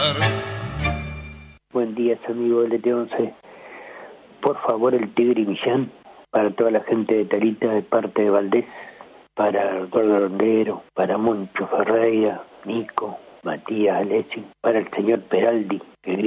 Buen día, amigo del LT11. Por favor, el Tigre y Millán, para toda la gente de Talita, de parte de Valdés, para Eduardo Rondero, para Moncho Ferreira, Nico, Matías Alessi, para el señor Peraldi, que